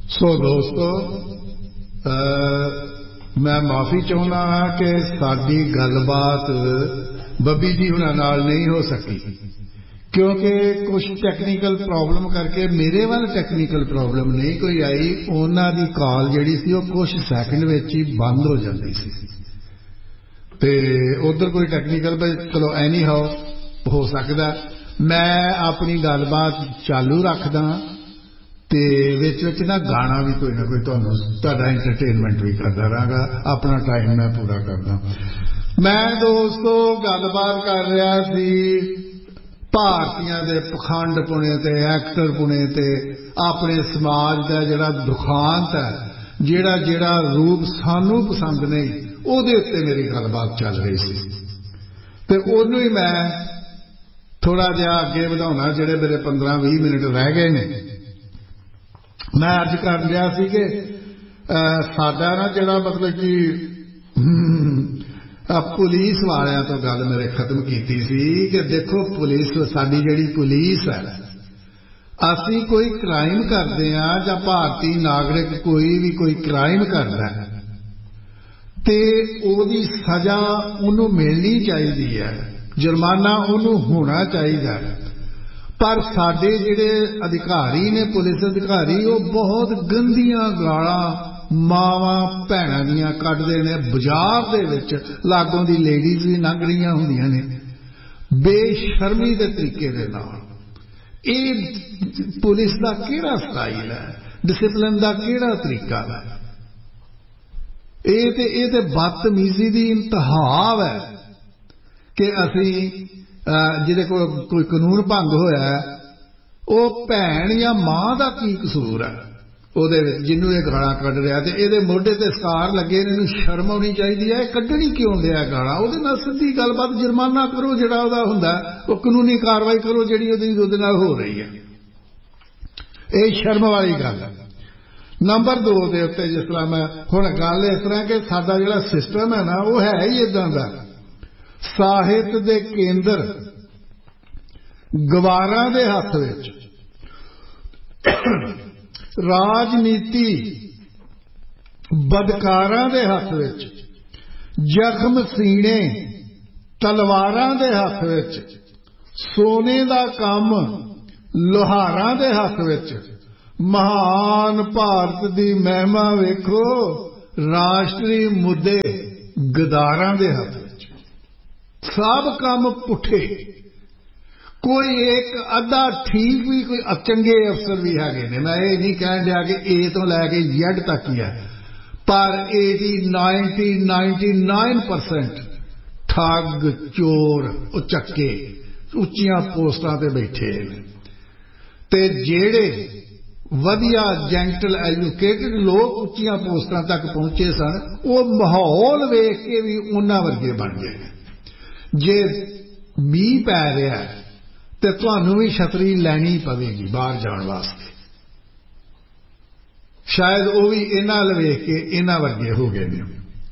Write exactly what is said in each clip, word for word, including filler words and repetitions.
सो दोस्तों मैं माफ़ी चाहुंदा हाँ कि साडी गलबात बब्बी जी हुणां नाल नहीं हो सकी क्योंकि कुछ टैक्नीकल प्रॉब्लम करके मेरे वाल टैक्नीकल प्रॉब्लम नहीं कोई आई। उन्हां दी कॉल जिहड़ी सी ओह कुछ सैकंड विच ही बंद हो जाती सी ते उधर कोई टैक्नीकल चलो एनी हाउ हो सकदा। मैं अपनी गलबात चालू रखदा ते विच विच ना गाना भी कोई ना कोई तुहानूं तुहाडा एंटरटेनमेंट भी करदा रहांगा। अपना टाइम मैं पूरा करदा। मैं दोस्तों गलबात कर रहा सी भारतीयां दे पखंड पुणे ते एक्टर पुणे ते अपने समाज का जिहड़ा दुखांत है जिहड़ा जिहड़ा रूप सानू पसंद नहीं उहदे उत्ते मेरी गलबात चल रही सी ते उहनूं ही मैं थोड़ा जिहा अगे वधाउणा। जिहड़े मेरे पंद्रह भी मिनट रह गए ने मैं अर्ज कर रहा सी कि साडा ना जिहड़ा मतलब कि पुलिस वालियां तो गल मेरे खत्म की सी कि देखो पुलिस साडी जिहड़ी पुलिस है असी कोई क्राइम करते हैं जां भारतीय नागरिक कोई भी कोई क्राइम करता है ते ओदी सजा उन्होंने मिलनी चाहिए है, जुर्माना उन्होंने होना चाहिए। पर साडे जिहड़े अधिकारी ने पुलिस अधिकारी वो बहुत गंदियां गालां मावां भैणां दियां कढदे ने। बाजार दे विच लागों दी लेडीज़ भी लंघ रहियां हुंदियां ने बेशर्मी दे तरीके दे नाल। इह पुलिस दा किहड़ा स्टाइल है, डिसिपलिन दा किहड़ा तरीका है? इह ते इह ते बदतमीजी दी इंतहा है कि असीं जिहदे कोल कोई कानून भंग होया है वह भैन या मां दा की कसूर है ਉਹਦੇ ਵਿੱਚ ਜਿਹਨੂੰ ਇਹ ਗਾਲਾਂ ਕੱਢ ਰਿਹਾ ਤੇ ਇਹਦੇ ਮੋਢੇ ਤੇ ਸਕਾਰ ਲੱਗੇ ਨੇ। ਇਹਨੂੰ ਸ਼ਰਮ ਆਉਣੀ ਚਾਹੀਦੀ ਹੈ। ਇਹ ਕੱਢਣੀ ਕਿਉਂ ਲਿਆ ਗਾਲਾਂ? ਉਹਦੇ ਨਾਲ ਸਿੱਧੀ ਗੱਲਬਾਤ ਜੁਰਮਾਨਾ ਕਰੋ ਜਿਹੜਾ ਉਹਦਾ ਹੁੰਦਾ ਉਹ ਕਾਨੂੰਨੀ ਕਾਰਵਾਈ ਕਰੋ ਜਿਹੜੀ ਉਹਦੀ ਉਹਦੇ ਨਾਲ ਹੋ ਰਹੀ ਹੈ। ਇਹ ਸ਼ਰਮ ਵਾਲੀ ਗੱਲ ਹੈ। ਨੰਬਰ ਦੋ ਦੇ ਉੱਤੇ ਜਿਸ ਤਰ੍ਹਾਂ ਮੈਂ ਹੁਣ ਗੱਲ ਇਸ ਤਰ੍ਹਾਂ ਕਿ ਸਾਡਾ ਜਿਹੜਾ ਸਿਸਟਮ ਹੈ ਨਾ ਉਹ ਹੈ ਹੀ ਇਦਾਂ ਦਾ। ਸਾਹਿਤ ਦੇ ਕੇਂਦਰ ਗਵਾਰਾਂ ਦੇ ਹੱਥ ਵਿੱਚ, राजनीति बदकारां दे हथ विच, जख्म सीने तलवारां दे हथ विच, सोने दा काम लोहारां दे हथ विच, महान भारत दी महिमा वेखो राष्ट्री मुद्दे गदारां दे हथ विच। सब काम पुठे। कोई एक अद्धा ठीक भी कोई चंगे अफसर भी है ने। मैं ये नहीं कह दिया कि ए तो लैके जेड तक ही है पर eighty ninety ninety nine percent ठग चोर उचक्के उच्चियां पोस्टां ते बैठे ते जेड़े वधिया जेंटल एजुकेटेड लोग उच्चियां पोस्टां तक पहुंचे सन वो माहौल वेख के भी उन्हां वर्गे बन गए। जे मीह पै रहा है ते तुहानू भी छतरी लैनी पवेगी बाहर जाने वास्ते। शायद वो भी इन्हां अल वेख के इन्हां वर्गे हो गए ने।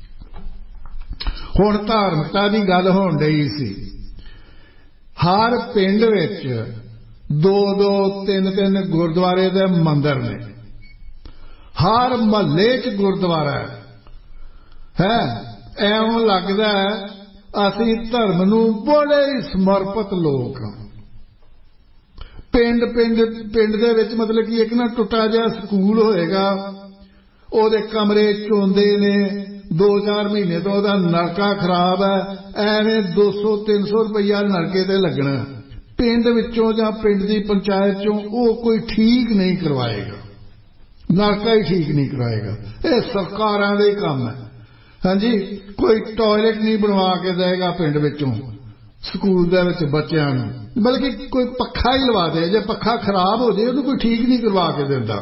हुण धार्मिकता की गल होण डई सी। हर पिंड विच दो दो तीन तीन गुरुद्वारे दे मंदिर ने। हर महल्ले च गुरुद्वारा है। ऐवें लगदा है असीं धर्म नूं बड़े समर्पित लोग हां। पिंड पिंड पिंड दे विच मतलब कि एक ना टुटा जिहा स्कूल होएगा ਉਹਦੇ कमरे चोंदे ने दो चार महीने तो ਉਹਦਾ नलका खराब है ਐਵੇਂ दो सौ तीन सौ रुपया नलके ते लगना। पिंड विचों जां पिंड दी पंचायत चों वो कोई ठीक नहीं करवाएगा, नलका ही ठीक नहीं कराएगा। ये सरकारां दे काम है। हाँ जी, कोई टॉयलेट नहीं बनवा के देगा पिंड विचों स्कूल दे विच बच्चों नूं, बल्कि कोई पखा ही लवा दे। जे पखा खराब हो जाए कोई ठीक नहीं करवा के देता।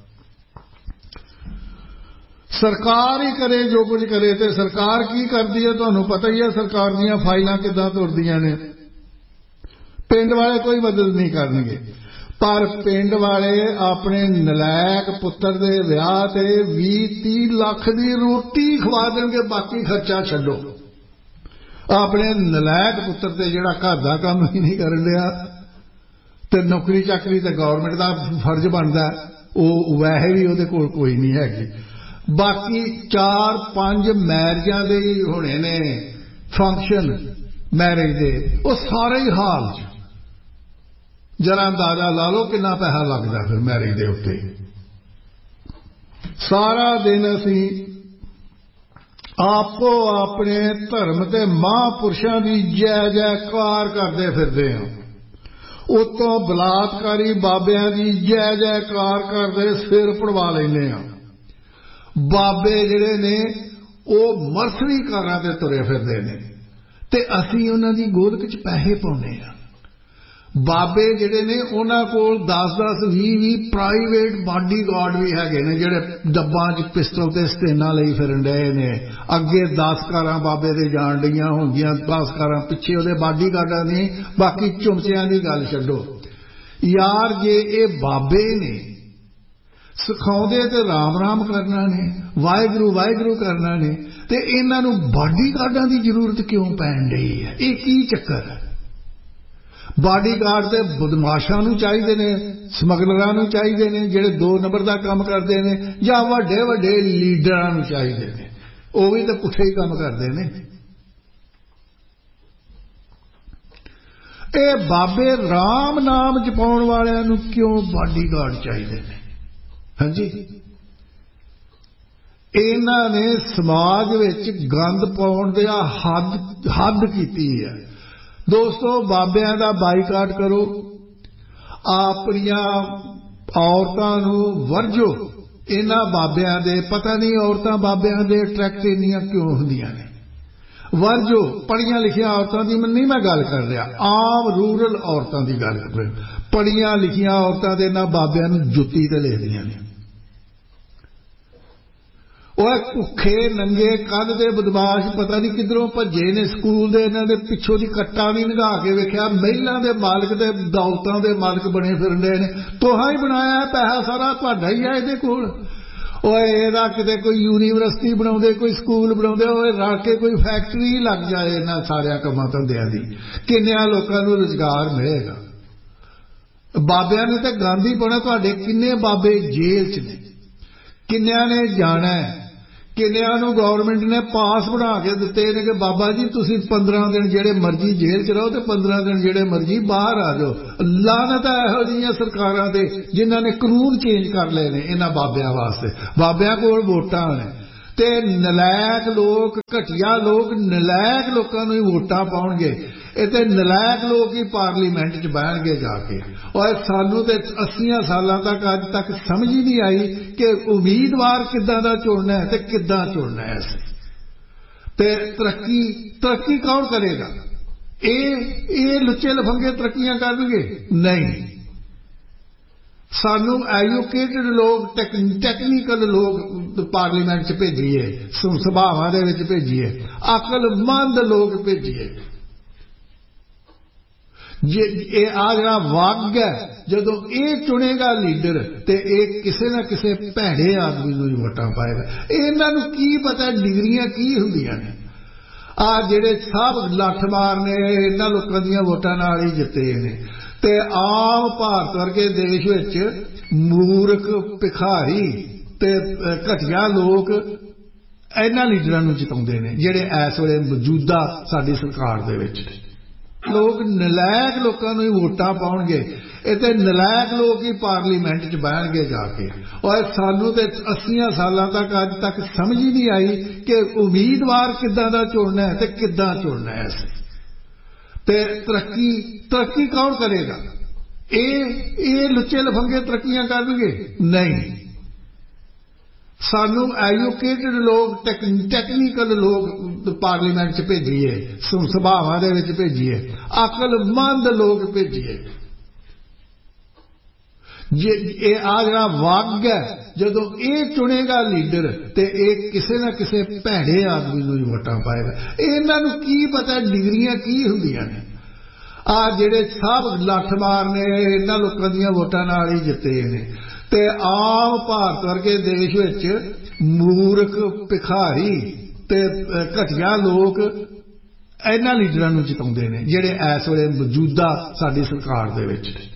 सरकार ही करे जो कुछ करे। तो सरकार की करती है तुहानूं पता ही है। सरकार दीयां फाइलां किदां तुरदियां ने। पिंड वाले कोई मदद नहीं करनगे पर पिंड वाले अपने नलायक पुत्र दे विआह ते बीस तीस लाख दी रोटी खवा देणगे, बाकी खर्चा छड्डो। अपने नलायक पुत्र ते जिहड़ा घर दा काम ही नहीं करन दिया ते नौकरी चाकरी ते गौरमेंट दा फर्ज बनदा ਉਹ ਵੈਸੇ ਵੀ ਉਹਦੇ ਕੋਲ ਕੋਈ ਨਹੀਂ ਹੈਗੀ। ਬਾਕੀ ਚਾਰ ਪੰਜ ਮੈਰਿਜਾਂ ਦੇ ਹੀ ਹੋਣੇ ਨੇ ਫੰਕਸ਼ਨ ਮੈਰਿਜ ਦੇ, ਉਹ ਸਾਰੇ ਹੀ ਹਾਲ ਚ ਜਰਾ ਅੰਦਾਜ਼ਾ ਲਾ ਲਓ ਕਿੰਨਾ ਪੈਸਾ ਲੱਗਦਾ ਫਿਰ ਮੈਰਿਜ ਦੇ ਉੱਤੇ। ਸਾਰਾ ਦਿਨ ਅਸੀਂ ਆਪੋ ਆਪਣੇ ਧਰਮ ਤੇ ਮਹਾਂਪੁਰਸ਼ਾਂ ਦੀ ਜੈ ਜੈਕਾਰ ਕਰਦੇ ਫਿਰਦੇ ਹਾਂ, ਉਤੋਂ ਬਲਾਤਕਾਰੀ ਬਾਬਿਆਂ ਦੀ ਜੈ ਜੈਕਾਰ ਕਰਦੇ ਸਿਰ ਪੜਵਾ ਲੈਂਦੇ ਹਾਂ। ਬਾਬੇ ਜਿਹੜੇ ਨੇ ਉਹ ਮਰਸਰੀ ਕਾਰਾਂ ਤੇ ਤੁਰੇ ਫਿਰਦੇ ਨੇ ਤੇ ਅਸੀਂ ਉਹਨਾਂ ਦੀ ਗੋਲਕ ਚ ਪੈਸੇ ਪਾਉਂਦੇ ਹਾਂ। ਬਾਬੇ ਜਿਹੜੇ ਨੇ ਉਹਨਾਂ ਕੋਲ ਦਸ ਦਸ ਵੀਹ ਵੀਹ ਪ੍ਰਾਈਵੇਟ ਬਾਡੀ ਗਾਰਡ ਵੀ ਹੈਗੇ ਨੇ ਜਿਹੜੇ ਡੱਬਾਂ ਚ ਪਿਸਟਲ ਤੇ ਸਟੇਨਾਂ ਲਈ ਫਿਰਨ ਡਏ ਨੇ। ਅੱਗੇ ਦਸ ਕਾਰਾਂ ਬਾਬੇ ਦੇ ਜਾਣ ਡਈਆਂ ਹੋਣਗੀਆਂ, ਦਸ ਕਾਰਾਂ ਪਿੱਛੇ ਉਹਦੇ ਬਾਡੀ ਗਾਰਡਾਂ ਦੀ। ਬਾਕੀ ਚੁਮਚਿਆਂ ਦੀ ਗੱਲ ਛੱਡੋ ਯਾਰ, ਜੇ ਇਹ ਬਾਬੇ ਨੇ ਸਿਖਾਉਂਦੇ ਤੇ ਰਾਮ ਰਾਮ ਕਰਨਾ ਨੇ, ਵਾਹਿਗੁਰੂ ਵਾਹਿਗੁਰੂ ਕਰਨਾ ਨੇ, ਤੇ ਇਹਨਾਂ ਨੂੰ ਬਾਡੀ ਗਾਰਡਾਂ ਦੀ ਜ਼ਰੂਰਤ ਕਿਉਂ ਪੈਣ ਡਈ ਹੈ? ਇਹ ਕੀ ਚੱਕਰ ਹੈ? ਬਾਡੀ ਗਾਰਡ ਤੇ ਬਦਮਾਸ਼ਾਂ ਨੂੰ ਚਾਹੀਦੇ ਨੇ, ਸਮਗਲਰਾਂ ਨੂੰ ਚਾਹੀਦੇ ਨੇ ਜਿਹੜੇ ਦੋ ਨੰਬਰ ਦਾ ਕੰਮ ਕਰਦੇ ਨੇ, ਜਾਂ ਵੱਡੇ ਵੱਡੇ ਲੀਡਰਾਂ ਨੂੰ ਚਾਹੀਦੇ ਨੇ, ਉਹ ਵੀ ਤਾਂ ਪੁੱਠੇ ਹੀ ਕੰਮ ਕਰਦੇ ਨੇ। ਇਹ ਬਾਬੇ ਰਾਮ ਨਾਮ ਜਪਾਉਣ ਵਾਲਿਆਂ ਨੂੰ ਕਿਉਂ ਬਾਡੀ ਗਾਰਡ ਚਾਹੀਦੇ ਨੇ? ਹਾਂਜੀ, ਇਹਨਾਂ ਨੇ ਸਮਾਜ ਵਿੱਚ ਗੰਦ ਪਾਉਣ ਦੀ ਹੱਦ ਹੱਦ ਕੀਤੀ ਹੈ। ਦੋਸਤੋ, ਬਾਬਿਆਂ ਦਾ ਬਾਈਕਾਟ ਕਰੋ, ਆਪਣੀਆਂ ਔਰਤਾਂ ਨੂੰ ਵਰਜੋ। ਇਹਨਾਂ ਬਾਬਿਆਂ ਦੇ ਪਤਾ ਨਹੀਂ ਔਰਤਾਂ ਬਾਬਿਆਂ ਦੇ ਅਟਰੈਕਟ ਇੰਨੀਆਂ ਕਿਉਂ ਹੁੰਦੀਆਂ ਨੇ, ਵਰਜੋ। ਪੜ੍ਹੀਆਂ ਲਿਖੀਆਂ ਔਰਤਾਂ ਦੀ ਨਹੀਂ ਮੈਂ ਗੱਲ ਕਰ ਰਿਹਾ, ਆਮ ਰੂਰਲ ਔਰਤਾਂ ਦੀ ਗੱਲ ਕਰ ਰਿਹਾ। ਪੜ੍ਹੀਆਂ ਲਿਖੀਆਂ ਔਰਤਾਂ ਦੇ ਇਹਨਾਂ ਬਾਬਿਆਂ ਨੂੰ ਜੁੱਤੀ ਤੇ ਲਿਖਦੀਆਂ ਨੇ। ਉਹ ਭੁੱਖੇ ਨੰਗੇ ਕੱਦ ਦੇ ਬਦਮਾਸ਼ ਪਤਾ ਨਹੀਂ ਕਿੱਧਰੋਂ ਭੱਜੇ ਨੇ ਸਕੂਲ ਦੇ, ਇਹਨਾਂ ਦੇ ਪਿੱਛੋਂ ਦੀ ਕੱਟਾ ਨਹੀਂ ਲੰਘਾ ਕੇ ਵੇਖਿਆ। ਮਹਿਲਾਂ ਦੇ ਮਾਲਕ ਤੇ ਦੌਲਤਾਂ ਦੇ ਮਾਲਕ ਬਣੇ ਫਿਰਦੇ ਨੇ। ਤੁਹਾਂ ਹੀ ਬਣਾਇਆ, ਪੈਸਾ ਸਾਰਾ ਤੁਹਾਡਾ ਹੀ ਹੈ ਇਹਦੇ ਕੋਲ। ਓਏ ਇਹਦਾ ਕਿਤੇ ਕੋਈ ਯੂਨੀਵਰਸਿਟੀ ਬਣਾਉਂਦੇ, ਕੋਈ ਸਕੂਲ ਬਣਾਉਂਦੇ, ਓਏ ਰਲ ਕੇ ਕੋਈ ਫੈਕਟਰੀ ਲੱਗ ਜਾਏ ਇਹਨਾਂ ਸਾਰਿਆਂ ਕੰਮਾਂ ਧੰਦਿਆਂ ਦੀ, ਕਿੰਨਿਆਂ ਲੋਕਾਂ ਨੂੰ ਰੁਜ਼ਗਾਰ ਮਿਲੇਗਾ। ਬਾਬਿਆਂ ਨੇ ਤਾਂ ਗਾਂਧੀ ਪਾਉਣਾ। ਤੁਹਾਡੇ ਕਿੰਨੇ ਬਾਬੇ ਜੇਲ੍ਹ 'ਚ ਨੇ, ਕਿੰਨਿਆਂ ਨੇ ਜਾਣਾ, ਕਿੰਨਿਆਂ ਨੂੰ ਗੌਰਮੈਂਟ ਨੇ ਪਾਸ ਬਣਾ ਕੇ ਦਿੱਤੇ ਨੇ ਕਿ ਬਾਬਾ ਜੀ ਤੁਸੀਂ ਪੰਦਰਾਂ ਦਿਨ ਜਿਹੜੇ ਮਰਜ਼ੀ ਜੇਲ੍ਹ 'ਚ ਰਹੋ ਤੇ ਪੰਦਰਾਂ ਦਿਨ ਜਿਹੜੇ ਮਰਜ਼ੀ ਬਾਹਰ ਆ ਜਾਓ। ਲਾਹਨਤ ਹੈ ਇਹੋ ਜਿਹੀਆਂ ਸਰਕਾਰਾਂ ਤੇ ਜਿਨ੍ਹਾਂ ਨੇ ਕਾਨੂੰਨ ਚੇਂਜ ਕਰ ਲਏ ਨੇ ਇਹਨਾਂ ਬਾਬਿਆਂ ਵਾਸਤੇ। ਬਾਬਿਆਂ ਕੋਲ ਵੋਟਾਂ ਨੇ ਤੇ ਨਲਾਇਕ ਲੋਕ, ਘਟੀਆ ਲੋਕ ਨਲਾਇਕ ਲੋਕਾਂ ਨੂੰ ਹੀ ਵੋਟਾਂ ਪਾਉਣਗੇ। ਇਹ ਤੇ ਨਲਾਇਕ ਲੋਕ ਹੀ ਪਾਰਲੀਮੈਂਟ 'ਚ ਬਹਿਣਗੇ ਜਾ ਕੇ। ਔਰ ਸਾਨੂੰ ਤੇ ਅੱਸੀਆਂ ਸਾਲਾਂ ਤੱਕ ਅੱਜ ਤੱਕ ਸਮਝ ਹੀ ਨਹੀਂ ਆਈ ਕਿ ਉਮੀਦਵਾਰ ਕਿੱਦਾਂ ਦਾ ਚੁਣਨਾ ਹੈ ਤੇ ਕਿੱਦਾਂ ਚੁਣਨਾ ਹੈ। ਅਸੀਂ ਤੇ ਤਰੱਕੀ ਤਰੱਕੀ ਕੌਣ ਕਰੇਗਾ? ਇਹ ਇਹ ਲੁੱਚੇ ਲਫੰਗੇ ਤਰੱਕੀਆਂ ਕਰਨਗੇ? ਨਹੀਂ, ਸਾਨੂੰ ਐਜੂਕੇਟਡ ਲੋਕ, ਟੈਕਨੀਕਲ ਲੋਕ ਪਾਰਲੀਮੈਂਟ 'ਚ ਭੇਜੀਏ, ਸਭਾਵਾਂ ਦੇ ਵਿੱਚ ਭੇਜੀਏ, ਅਕਲਮੰਦ ਲੋਕ ਭੇਜੀਏ। ਜੇ ਇਹ ਆ ਜਿਹੜਾ ਵਗ ਹੈ, ਜਦੋਂ ਇਹ ਚੁਣੇਗਾ ਲੀਡਰ ਤੇ ਇਹ ਕਿਸੇ ਨਾ ਕਿਸੇ ਭੈੜੇ ਆਦਮੀ ਨੂੰ ਹੀ ਵੋਟਾਂ ਪਾਏਗਾ। ਇਹਨਾਂ ਨੂੰ ਕੀ ਪਤਾ ਡਿਗਰੀਆਂ ਕੀ ਹੁੰਦੀਆਂ ਨੇ। ਆ ਜਿਹੜੇ ਸਭ ਲੱਠ ਮਾਰਨੇ ਇਹਨਾਂ ਲੋਕਾਂ ਦੀਆਂ ਵੋਟਾਂ ਨਾਲ ਹੀ ਜਿੱਤੇ ਨੇ। ਤੇ ਆਮ ਭਾਰਤ ਵਰਗੇ ਦੇਸ਼ ਵਿੱਚ ਮੂਰਖ, ਭਿਖਾਰੀ ਤੇ ਘਟੀਆ ਲੋਕ ਇਹਨਾਂ ਲੀਡਰਾਂ ਨੂੰ ਜਿਤਾਉਂਦੇ ਨੇ ਜਿਹੜੇ ਇਸ ਵੇਲੇ ਮੌਜੂਦਾ ਸਾਡੀ ਸਰਕਾਰ ਦੇ ਵਿੱਚ। ਲੋਕ ਨਲਾਇਕ ਲੋਕਾਂ ਨੂੰ ਹੀ ਵੋਟਾਂ ਪਾਉਣਗੇ। ਇਹ ਤੇ ਨਲਾਇਕ ਲੋਕ ਹੀ ਪਾਰਲੀਮੈਂਟ 'ਚ ਬਹਿਣਗੇ ਜਾ ਕੇ। ਔਰ ਸਾਨੂੰ ਤੇ ਅੱਸੀਆਂ ਸਾਲਾਂ ਤੱਕ ਅੱਜ ਤੱਕ ਸਮਝ ਹੀ ਨਹੀਂ ਆਈ ਕਿ ਉਮੀਦਵਾਰ ਕਿੱਦਾਂ ਦਾ ਚੁਣਨਾ ਹੈ ਤੇ ਕਿੱਦਾਂ ਚੁਣਨਾ ਹੈ। ਅਸੀਂ ਤੇ ਤਰੱਕੀ ਤਰੱਕੀ ਕੌਣ ਕਰੇਗਾ? ਇਹ ਇਹ ਲੁੱਚੇ ਲਫੰਗੇ ਤਰੱਕੀਆਂ ਕਰਨਗੇ? ਨਹੀਂ, ਸਾਨੂੰ ਐਜੂਕੇਟਡ ਲੋਕ, ਟੈਕਨੀਕਲ ਲੋਕ ਪਾਰਲੀਮੈਂਟ 'ਚ ਭੇਜੀਏ, ਸਭਾਵਾਂ ਦੇ ਵਿੱਚ ਭੇਜੀਏ, ਅਕਲਮੰਦ ਲੋਕ ਭੇਜੀਏ। ਜੇ ਇਹ ਆ ਜਿਹੜਾ ਵਗ ਹੈ, ਜਦੋਂ ਇਹ ਚੁਣੇਗਾ ਲੀਡਰ ਤੇ ਇਹ ਕਿਸੇ ਨਾ ਕਿਸੇ ਭੈੜੇ ਆਦਮੀ ਨੂੰ ਹੀ ਵੋਟਾਂ ਪਾਏਗਾ। ਇਹਨਾਂ ਨੂੰ ਕੀ ਪਤਾ ਡਿਗਰੀਆਂ ਕੀ ਹੁੰਦੀਆਂ ਨੇ। ਆ ਜਿਹੜੇ ਸਭ ਲੱਠ ਮਾਰਨੇ ਇਹਨਾਂ ਲੋਕਾਂ ਦੀਆਂ ਵੋਟਾਂ ਨਾਲ ਹੀ ਜਿੱਤੇ ਨੇ। ਤੇ ਆਮ ਭਾਰਤ ਵਰਗੇ ਦੇਸ਼ ਵਿੱਚ ਮੂਰਖ, ਭਿਖਾਰੀ ਤੇ ਘਟੀਆ ਲੋਕ ਇਹਨਾਂ ਲੀਡਰਾਂ ਨੂੰ ਜਿਤਾਉਂਦੇ ਨੇ ਜਿਹੜੇ ਇਸ ਵੇਲੇ ਮੌਜੂਦਾ ਸਾਡੀ ਸਰਕਾਰ ਦੇ ਵਿੱਚ।